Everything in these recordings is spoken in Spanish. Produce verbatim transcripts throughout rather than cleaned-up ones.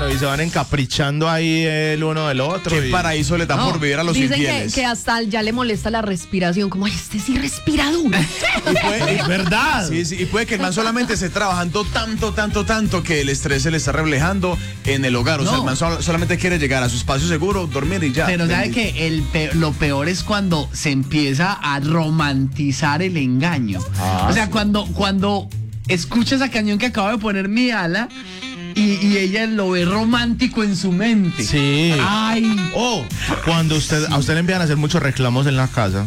mano, y se van encaprichando ahí el uno del otro. Qué y... paraíso le da No, por vivir a los dicen infieles. que, que hasta ya le molesta la respiración, como, ay, este sí respira duro. Y puede, Es verdad. Sí, sí, y puede que el man solamente esté trabajando tanto, tanto, tanto que el estrés se le está reflejando en el hogar. O No. sea, el man sol- solamente quiere llegar a su espacio seguro, dormir y ya. Pero sabe Bendito. que el pe- lo peor es cuando se empieza a romantizar el engaño. Ah, o sea, sí. cuando, cuando escucha esa canción que acaba de poner mi ala y, y ella lo ve romántico en su mente. Sí. Ay. O cuando usted, a usted le envían a hacer muchos reclamos en la casa,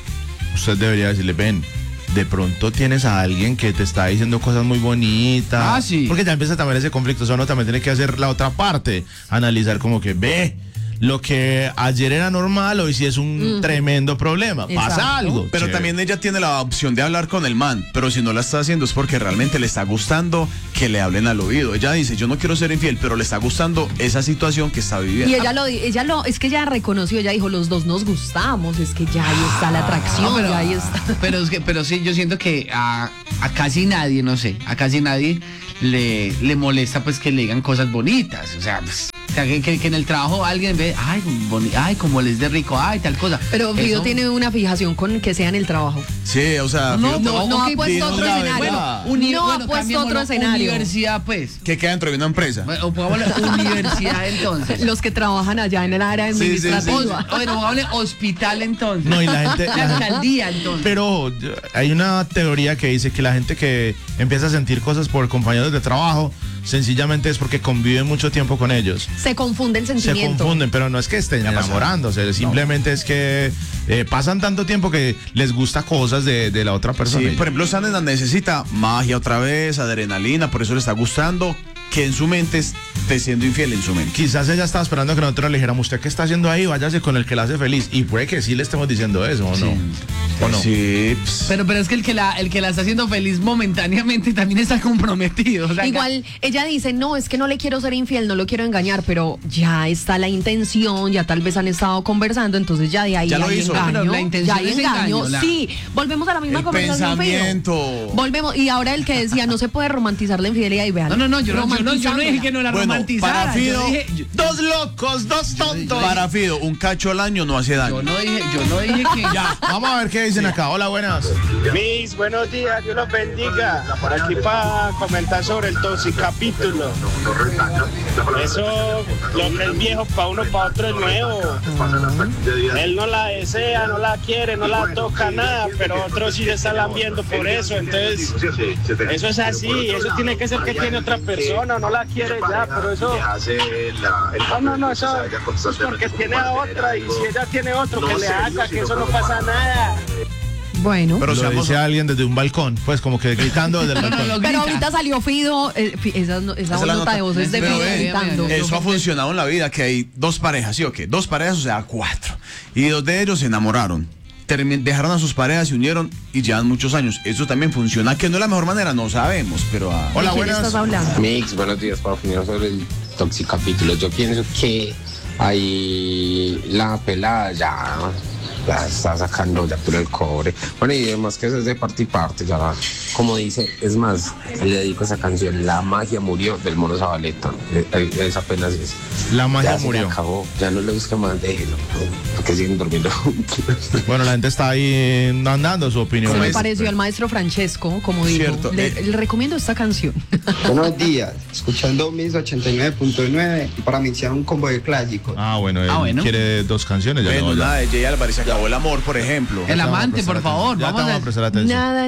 usted debería decirle, ven, de pronto tienes a alguien que te está diciendo cosas muy bonitas. Ah, sí. Porque ya empieza también ese conflicto. O sea, uno también tiene que hacer la otra parte, analizar como que ve. Lo que ayer era normal, hoy sí es un Mm. tremendo problema. Exacto. Pasa algo. Pero Chévere. también ella tiene la opción de hablar con el man, pero si no la está haciendo es porque realmente le está gustando que le hablen al oído. Ella dice, yo no quiero ser infiel, pero le está gustando esa situación que está viviendo. Y ella lo, di- ella lo, es que ella reconoció, ella dijo, los dos nos gustamos, es que ya ahí está la atracción, No, pero, ya ahí está. pero es que, pero sí, yo siento que a, a casi nadie, no sé, a casi nadie le, le molesta pues que le digan cosas bonitas. O sea, pues, o sea, que, que- que en el trabajo alguien ve, ay, boni- ay, como les de rico, ay, tal cosa. Pero Fido Eso- tiene una fijación con que sea en el trabajo. Sí, o sea, No, fíjate, no, no ha ok, puesto pero- otro bueno, escenario. bueno, uni- No ha bueno, puesto cambiémoslo, otro escenario. Universidad, pues. que queda dentro de una empresa. Bueno, o pongámosle universidad entonces. Los que trabajan allá en el área Sí, sí, sí. administrativa. O- Bueno, pongámosle hospital entonces. No, y la gente- La la gente- alcaldía entonces. Pero yo- hay una teoría que dice que la gente que empieza a sentir cosas por compañeros de trabajo, sencillamente es porque conviven mucho tiempo con ellos. Se confunde el Se sentimiento. confunden, pero no es que estén Ya pasa. enamorándose, simplemente es que eh, pasan tanto tiempo que les gusta cosas de, de la otra persona. Sí, por ejemplo, Sandena necesita magia otra vez, adrenalina, por eso le está gustando que en su mente esté siendo infiel en su mente. Quizás ella estaba esperando que nosotros le dijéramos, ¿usted qué está haciendo ahí? Váyase con el que la hace feliz. Y puede que sí le estemos diciendo eso, ¿o no? ¿O no? Sí, ps, Pero, pero es que el que la, el que la está haciendo feliz momentáneamente también está comprometido. O sea, Igual ella dice, no, es que no le quiero ser infiel, no lo quiero engañar, pero ya está la intención, ya tal vez han estado conversando, entonces ya de ahí Ya lo hay hizo. engaño. Pero la intención ya hay es engaño. engaño, la- Sí, volvemos a la misma el conversación. Fido. pensamiento. Volvemos, y ahora el que decía, no se puede romantizar la infidelidad y vean. No, no, no, yo no, yo no, yo no dije que no la Bueno, romantizara. para Fido, yo, dije, yo, Dos locos, dos tontos. Para Fido, un cacho al año no hace daño. yo no dije, yo no dije que ya. Vamos a ver qué dicen acá. Hola, buenas. Mis buenos días, Dios los bendiga. Por aquí para comentar sobre el toxicapítulo. Eso, lo que es viejo para uno, para otro es nuevo. Él no la desea, no la quiere, no la toca nada, pero otros sí le están lambiendo por eso. Entonces, eso es así. Eso tiene que ser que tiene otra persona, no la quiere ya, pero eso. No, no, no, eso es porque tiene a otra y si ella tiene otro, que le haga, que eso no pasa nada. Bueno. Pero Lo seamos- dice alguien desde un balcón, pues como que gritando desde el No, no, balcón. lo Pero grita. ahorita salió Fido, eh, fi- esa, no- esa Esa es la nota de nota. voz es de Pero Fido ven, gritando. Eso ha funcionado en la vida, que hay dos parejas, ¿sí o qué? Dos parejas, o sea, cuatro. Y dos de ellos se enamoraron. Termin- dejaron a sus parejas, se unieron y llevan muchos años. Eso también funciona, que no es la mejor manera, no sabemos, pero... ah, Hola, ¿De quién buenas. estás hablando? Mix, buenos días para opinar sobre el toxicapítulo. Yo pienso que ahí la pelada ya, ya está sacando ya por el cobre. Bueno, y además que eso es de parte y parte, ya como dice, es más, le dedico esa canción, La magia murió del Mono Zabaleta. Eh, eh, Es apenas es. La magia ya se murió. le acabó, ya no le busca más, déjelo, porque siguen durmiendo juntos. Bueno, la gente está ahí andando su opinión. Se me es? pareció al maestro Francesco, como dijo. Cierto, Le, eh. le recomiendo esta canción. Buenos días, escuchando Mix ochenta y nueve punto nueve y para mixear un combo de clásicos. Ah, bueno, él Ah, bueno. quiere dos canciones. Ya Bueno, no, ya. nada de Jay Álvarez, se acabó el amor, por ejemplo. El Ya te vamos a amante, prestar por atención. favor, Ya vamos te vamos a- a prestar atención. Nada